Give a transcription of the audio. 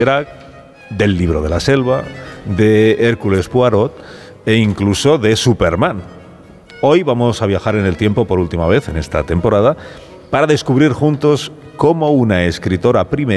del Libro de la Selva, de Hércules Poirot e incluso de Superman. Hoy vamos a viajar en el tiempo por última vez en esta temporada para descubrir juntos cómo una escritora primeriza